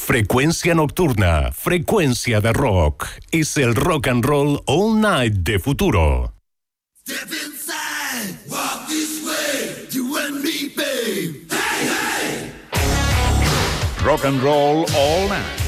Frecuencia nocturna, frecuencia de rock. Es el rock and roll all night de futuro. Step inside, walk this way, you and me, babe. Hey, hey. Rock and roll all night.